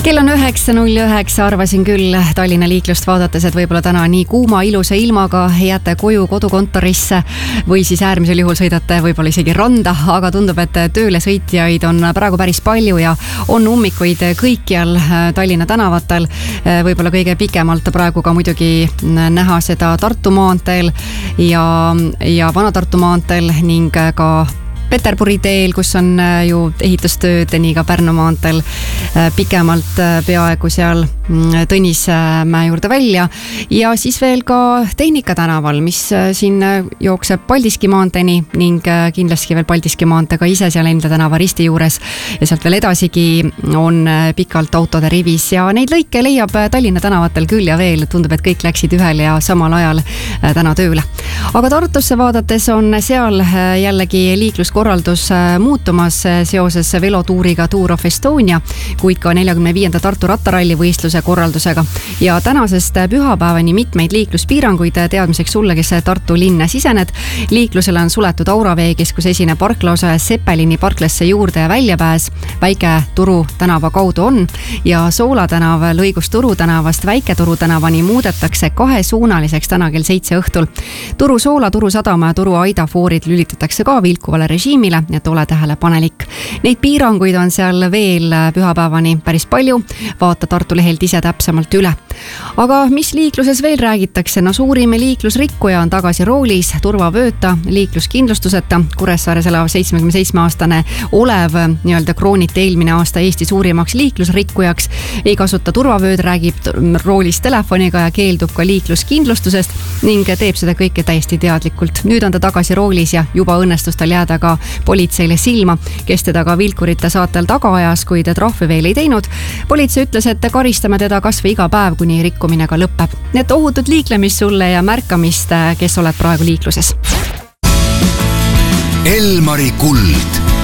Kell on 9.09, arvasin küll Tallinna liiklust vaadates, et võib-olla täna nii kuuma ilusa ilmaga jääte koju kodukontorisse või siis äärmisel juhul sõidate võib-olla isegi randa, aga tundub, et tööle sõitjaid on praegu päris palju ja on ummikuid kõikjal Tallinna tänavatel. Võib-olla kõige pikemalt praegu ka muidugi näha seda Tartu maanteel ja Vana-Tartu maanteel ning ka Peterburi teel, kus on ju ehitustööd, nii ka Pärnu maanteel pikemalt peaaegu seal Tõnismäe juurde välja ja siis veel ka Tehnika tänaval, mis siin jookseb Paldiski maanteeni ning kindlasti veel Paldiski maantega ise seal enda tänava risti juures ja sealt veel edasigi on pikalt autode rivis ja neid lõike leiab Tallinna tänavatel küll ja veel, tundub, et kõik läksid ühel ja samal ajal täna tööle. Aga Tartusse vaadates on seal jällegi liikluskorraldus muutumas seoses velotuuriga Tour of Estonia, kuid ka 45. Tartu rattaralli võistluse korraldusega. Ja tänasest pühapäevani mitmeid liikluspiiranguid teadmiseks sulle, kes Tartu linna sisened. Liiklusele on suletud Auravee keskusesine parklaosa Seppelini parklasse juurde ja väljapääs Väike Turu tänava kaudu on ja Soola tänav lõigus Turu tänavast Väike Turu tänavani muudetakse kahesuunaliseks täna kell 7 õhtul. Turu Soola, Turu Sadama ja Turu Aida foorid lülitatakse ka vilkuvale režiimile, et ole tähelepanelik. Neid piiranguid on seal veel pühapäevani päris palju, vaata Tartu lehelt ise täpsemalt üle. Aga mis liikluses veel räägitakse? No suurim liiklusrikkuja on tagasi roolis, turvavööta, liikluskindlustuseta. Kuressaares elav 77-aastane Olev nii-öelda krooniti eelmine aasta Eesti suurimaks liiklusrikkujaks. Ei kasuta turvavööd, räägib roolis telefoniga ja keeldub ka liikluskindlustusest ning teeb seda kõike täiesti teadlikult. Nüüd on ta tagasi roolis ja juba õnnestus tal jääda ka politseile silma, kes teda ka vilkurite saatel taga ajas, kuid trahvi veel ei teinud. Politsei ütles, et karistame teda kas või iga päev, kuni rikkumine ka lõpeb. Need ohutut liiklemist sulle ja märkamist, kes oled praegu liikluses. Elmari kuld.